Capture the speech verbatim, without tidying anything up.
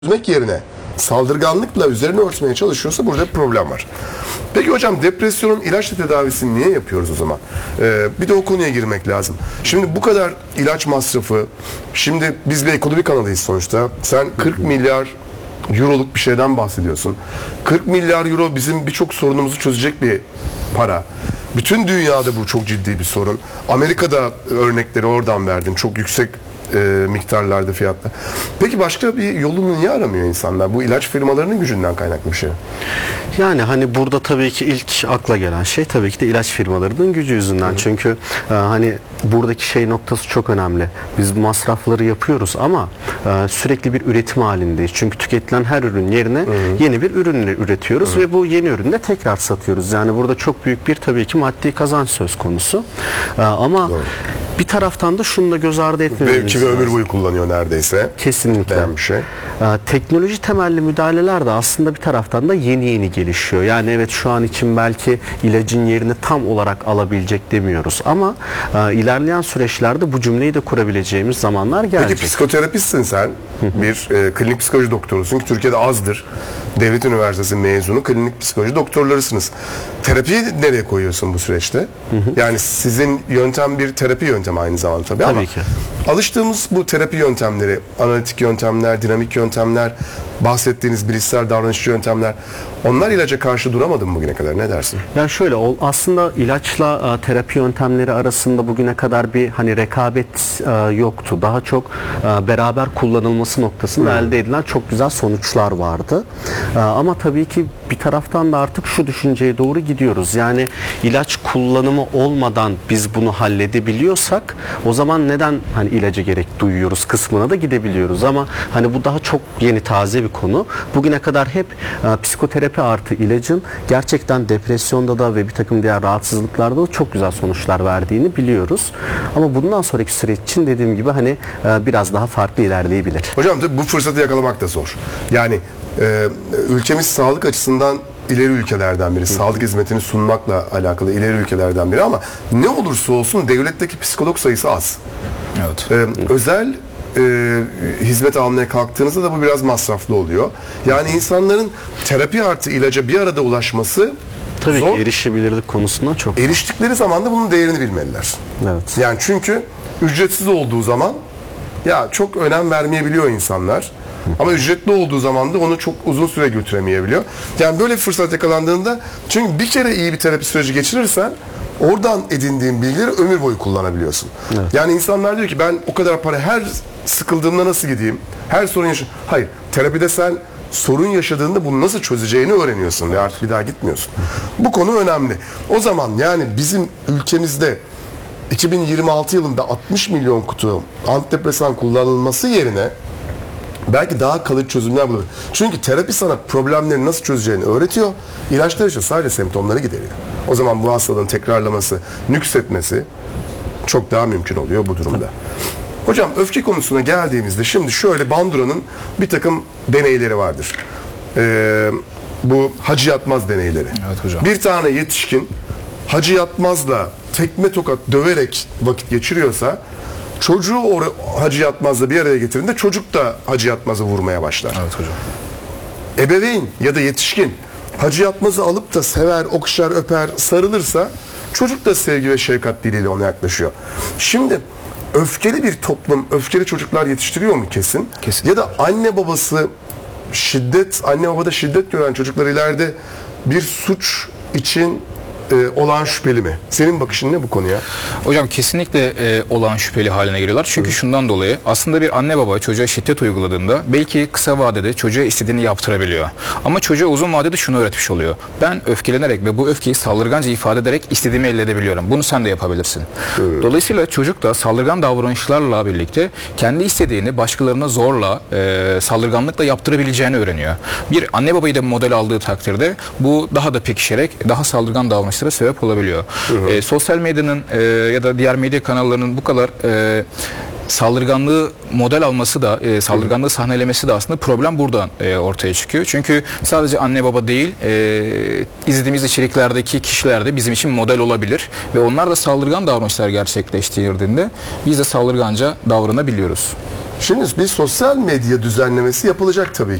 çözmek yerine saldırganlıkla üzerine örtmeye çalışıyorsa burada bir problem var. Peki hocam, depresyonun ilaçla tedavisini niye yapıyoruz o zaman? Ee, bir de o konuya girmek lazım. Şimdi bu kadar ilaç masrafı, şimdi biz bir ekonomi kanalıyız sonuçta. Sen kırk milyar euroluk bir şeyden bahsediyorsun. kırk milyar euro bizim birçok sorunumuzu çözecek bir para. Bütün dünyada bu çok ciddi bir sorun. Amerika'da örnekleri oradan verdin. Çok yüksek e, miktarlarda fiyatla. Peki başka bir yolunu niye aramıyor insanlar? Bu ilaç firmalarının gücünden kaynaklı bir şey. Yani hani burada tabii ki ilk akla gelen şey tabii ki de ilaç firmalarının gücü yüzünden. Hı. Çünkü e, hani buradaki şey noktası çok önemli. Biz masrafları yapıyoruz ama e, sürekli bir üretim halindeyiz. Çünkü tüketilen her ürün yerine Hı. yeni bir ürün üretiyoruz Hı. ve bu yeni ürünü de tekrar satıyoruz. Yani burada çok büyük bir tabii ki maddi kazanç söz konusu. E, ama Doğru. bir taraftan da şunu da göz ardı etmememiz lazım. Belki ömür boyu kullanıyor neredeyse. Kesinlikle. Bir şey. E, teknoloji temelli müdahaleler de aslında bir taraftan da yeni yeni gelişiyor. Yani evet, şu an için belki ilacın yerini tam olarak alabilecek demiyoruz ama e, ilerleyen süreçlerde bu cümleyi de kurabileceğimiz zamanlar gelecek. Peki psikoterapistsin sen. Bir e, klinik psikoloji doktorusun ki Türkiye'de azdır. Devlet Üniversitesi mezunu klinik psikoloji doktorlarısınız. Terapiyi nereye koyuyorsun bu süreçte? Hı hı. Yani sizin yöntem bir terapi yöntemi aynı zamanda tabii, tabii ama ki. Alıştığımız bu terapi yöntemleri, analitik yöntemler, dinamik yöntemler, bahsettiğiniz bilişsel davranışçı yöntemler, onlar ilaca karşı duramadı mı bugüne kadar? Ne dersin? Yani şöyle, aslında ilaçla e, terapi yöntemleri arasında bugüne kadar bir hani rekabet e, yoktu. Daha çok e, beraber kullanılması noktasında hmm. elde edilen çok güzel sonuçlar vardı. E, ama tabii ki bir taraftan da artık şu düşünceye doğru gidiyoruz. Yani ilaç kullanımı olmadan biz bunu halledebiliyorsak o zaman neden hani ilaca gerek duyuyoruz kısmına da gidebiliyoruz. Ama hani bu daha çok yeni, taze bir konu. Bugüne kadar hep e, psikoterapi artı ilacın gerçekten depresyonda da ve bir takım diğer rahatsızlıklarda da çok güzel sonuçlar verdiğini biliyoruz. Ama bundan sonraki süreç için dediğim gibi hani e, biraz daha farklı ilerleyebilir. Hocam bu fırsatı yakalamak da zor. Yani e, ülkemiz sağlık açısından ileri ülkelerden biri. Hı. Sağlık hizmetini sunmakla alakalı ileri ülkelerden biri ama ne olursa olsun devletteki psikolog sayısı az. Evet. E, özel e, hizmet almaya kalktığınızda da bu biraz masraflı oluyor. Yani insanların terapi artı ilaca bir arada ulaşması tabii zor. ki erişebilirlik konusunda çok. Eriştikleri zaman da bunun değerini bilmeliler. Evet. Yani çünkü ücretsiz olduğu zaman ya çok önem vermeyebiliyor insanlar. Ama ücretli olduğu zaman da onu çok uzun süre götüremeyebiliyor. Yani böyle bir fırsat yakalandığında, çünkü bir kere iyi bir terapi süreci geçirirsen oradan edindiğin bilgileri ömür boyu kullanabiliyorsun. Evet. Yani insanlar diyor ki ben o kadar para her sıkıldığımda nasıl gideyim? Her sorun yaşa... Hayır. Terapide sen sorun yaşadığında bunu nasıl çözeceğini öğreniyorsun ve artık bir daha gitmiyorsun. Bu konu önemli. O zaman yani bizim ülkemizde iki bin yirmi altı yılında altmış milyon kutu antidepresan kullanılması yerine belki daha kalıcı çözümler bulur. Çünkü terapi sana problemleri nasıl çözeceğini öğretiyor. İlaçlar işte sadece semptomları gideriyor. O zaman bu hastalığın tekrarlaması, nüksetmesi çok daha mümkün oluyor bu durumda. Hocam öfke konusuna geldiğimizde şimdi şöyle, Bandura'nın bir takım deneyleri vardır. Ee, bu Hacı Yatmaz deneyleri. Evet hocam. Bir tane yetişkin Hacı Yatmaz'la tekme tokat döverek vakit geçiriyorsa, çocuğu o Hacı Yatmaz'la bir araya getirdiğinde çocuk da Hacı Yatmaz'ı vurmaya başlar. Evet hocam. Ebeveyn ya da yetişkin Hacı Yatmaz'ı alıp da sever, okşar, öper, sarılırsa çocuk da sevgi ve şefkat diliyle ona yaklaşıyor. Şimdi öfkeli bir toplum, öfkeli çocuklar yetiştiriyor mu? Kesin. Kesin. Ya da anne babası şiddet, anne babada şiddet gören çocuklar ileride bir suç için e, olağan şüpheli mi? Senin bakışın ne bu konuya? Hocam kesinlikle e, olağan şüpheli haline geliyorlar. Çünkü evet. şundan dolayı aslında bir anne baba çocuğa şiddet uyguladığında belki kısa vadede çocuğa istediğini yaptırabiliyor. Ama çocuğa uzun vadede şunu öğretmiş oluyor. Ben öfkelenerek ve bu öfkeyi saldırganca ifade ederek istediğimi elde edebiliyorum. Bunu sen de yapabilirsin. Evet. Dolayısıyla çocuk da saldırgan davranışlarla birlikte kendi istediğini başkalarına zorla, e, saldırganlıkla yaptırabileceğini öğreniyor. Bir anne babayı da model aldığı takdirde bu daha da pekişerek daha saldırgan davranışlara sebep olabiliyor. E, sosyal medyanın e, ya da diğer medya kanallarının bu kadar e, saldırganlığı model alması da, e, saldırganlığı sahnelemesi de aslında problem buradan e, ortaya çıkıyor. Çünkü sadece anne baba değil, e, izlediğimiz içeriklerdeki kişiler de bizim için model olabilir ve onlar da saldırgan davranışlar gerçekleştirdiğinde biz de saldırganca davranabiliyoruz. Şimdi bir sosyal medya düzenlemesi yapılacak tabii